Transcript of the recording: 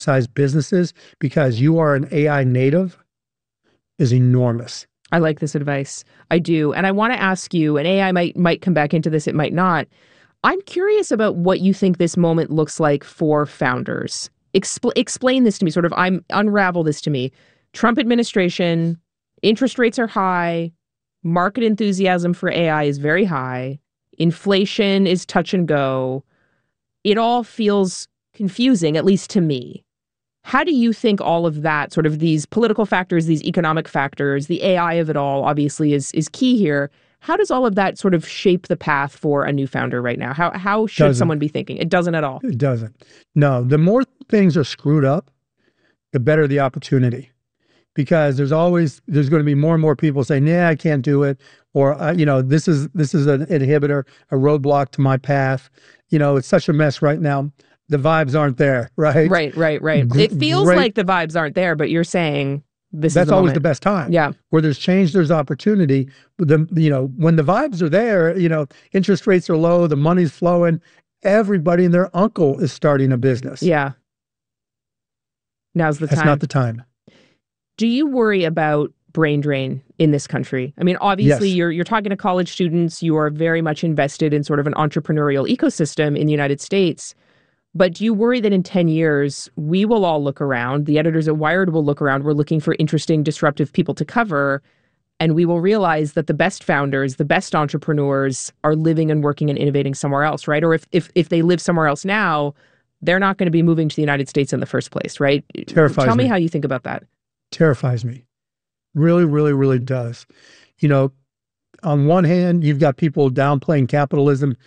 sized businesses because you are an AI native is enormous. I like this advice. I do. And I want to ask you, and AI might come back into this, it might not. I'm curious about what you think this moment looks like for founders. Explain this to me, unravel this to me. Trump administration, interest rates are high, market enthusiasm for AI is very high, inflation is touch and go. It all feels confusing, at least to me. How do you think all of that, sort of these political factors, these economic factors, the AI of it all obviously is key here. How does all of that sort of shape the path for a new founder right now? How should someone be thinking? It doesn't at all. It doesn't. No, the more things are screwed up, the better the opportunity. Because there's going to be more and more people saying, "Yeah, I can't do it," or this is an inhibitor, a roadblock to my path. It's such a mess right now. The vibes aren't there, right? Right. It feels like the vibes aren't there, but you're saying that's always the best time. Yeah. Where there's change, there's opportunity. When the vibes are there, interest rates are low, the money's flowing, everybody and their uncle is starting a business. Yeah. Now's the time. That's not the time. Do you worry about brain drain in this country? I mean, obviously, yes. you're talking to college students. You are very much invested in sort of an entrepreneurial ecosystem in the United States. But do you worry that in 10 years, we will all look around, the editors at Wired will look around, we're looking for interesting, disruptive people to cover, and we will realize that the best founders, the best entrepreneurs are living and working and innovating somewhere else, right? Or if they live somewhere else now, they're not going to be moving to the United States in the first place, right? Terrifies me. Tell me how you think about that. Terrifies me. Really, really, really does. On one hand, you've got people downplaying capitalism